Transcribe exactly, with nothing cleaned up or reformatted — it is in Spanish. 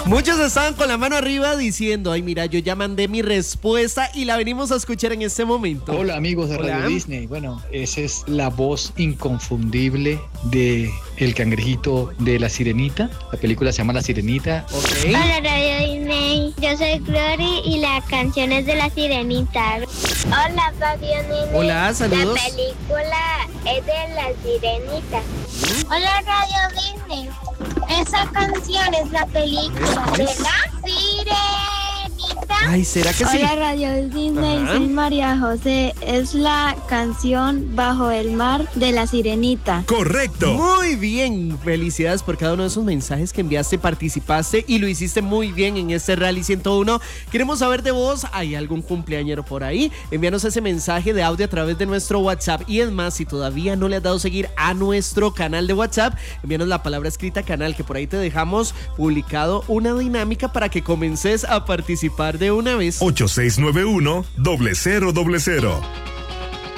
Muchos estaban con la mano arriba diciendo, ay mira, yo ya mandé mi respuesta y la venimos a escuchar en este momento. Hola amigos de Hola. Radio Disney. Bueno, esa es la voz inconfundible de el cangrejito de La Sirenita. La película se llama La Sirenita. Okay. Hola Radio Disney, yo soy Glory y la canción es de La Sirenita. Hola Radio Disney. Hola, saludos. La película es de La Sirenita. Hola Radio Disney, esa canción es la película de La Sirenita. Ay, ¿será que sí? Hola Radio Disney, Ajá. soy María José. Es la canción Bajo el Mar de La Sirenita. Correcto. Muy bien, felicidades por cada uno de esos mensajes que enviaste, participaste y lo hiciste muy bien en este Rally ciento uno. Queremos saber de vos, ¿hay algún cumpleañero por ahí? Envíanos ese mensaje de audio a través de nuestro WhatsApp y es más, si todavía no le has dado seguir a nuestro canal de WhatsApp, envíanos la palabra escrita canal, que por ahí te dejamos publicado una dinámica para que comences a participar de una vez. ocho seis nueve uno, cero cero cero cero.